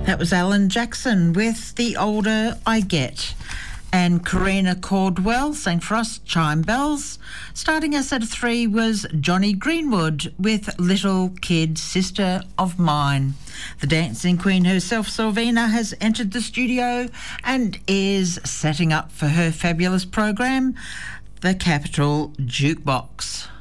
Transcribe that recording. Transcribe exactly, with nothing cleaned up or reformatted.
That was Alan Jackson with The Older I Get. And Karina Caldwell sang for us Chime Bells. Starting us at three was Johnny Greenwood with Little Kid Sister of Mine. The dancing queen herself, Sylvina, has entered the studio and is setting up for her fabulous program, The Capital Jukebox.